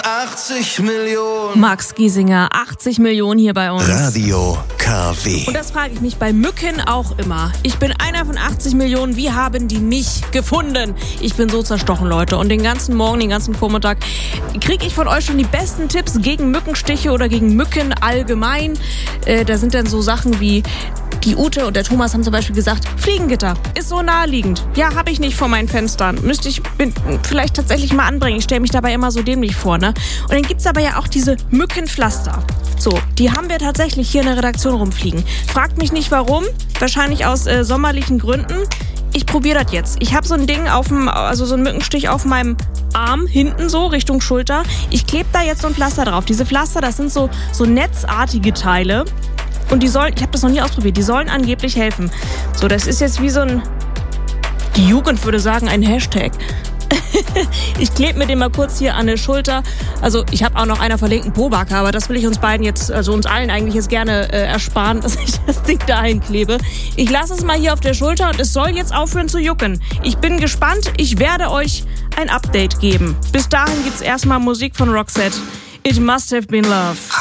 80 Millionen. Max Giesinger, 80 Millionen hier bei uns. Radio KW. Und das frage ich mich bei Mücken auch immer. Ich bin einer von 80 Millionen. Wie haben die mich gefunden? Ich bin so zerstochen, Leute. Und den ganzen Morgen, den ganzen Vormittag kriege ich von euch schon die besten Tipps gegen Mückenstiche oder gegen Mücken allgemein. Da sind dann so Sachen wie... Die Ute und der Thomas haben zum Beispiel gesagt, Fliegengitter ist so naheliegend. Ja, habe ich nicht vor meinen Fenstern. Müsste ich vielleicht tatsächlich mal anbringen. Ich stelle mich dabei immer so dämlich vor, ne? Und dann gibt's aber ja auch diese Mückenpflaster. So, die haben wir tatsächlich hier in der Redaktion rumfliegen. Fragt mich nicht warum. Wahrscheinlich aus sommerlichen Gründen. Ich probiere das jetzt. Ich habe so ein Ding so ein Mückenstich auf meinem Arm, hinten so, Richtung Schulter. Ich klebe da jetzt so ein Pflaster drauf. Diese Pflaster, das sind so netzartige Teile. Und ich habe das noch nie ausprobiert, die sollen angeblich helfen. So, das ist jetzt wie so die Jugend würde sagen, ein Hashtag. Ich klebe mir den mal kurz hier an der Schulter. Also ich habe auch noch einer verlinkten Pobacke, aber das will ich uns beiden jetzt, also uns allen eigentlich jetzt gerne ersparen, dass ich das Ding dahin klebe. Ich lasse es mal hier auf der Schulter und es soll jetzt aufhören zu jucken. Ich bin gespannt, ich werde euch ein Update geben. Bis dahin gibt's erstmal Musik von Roxette. It Must Have Been Love.